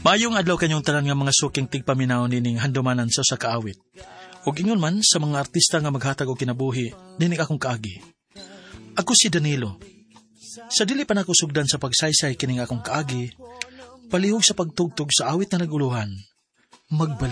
Maayong adlaw kanyong tanan nga mga suking tigpaminaw nining handumanan sa kaawit. Ug ingon man sa mga artista nga maghatag og kinabuhi, dinig akong kaagi. Ako si Danilo. Sa dili pa nako sugdan sa pagsaysay kining akong kaagi, palihog sa pagtugtog sa awit na naguluhan, magbalik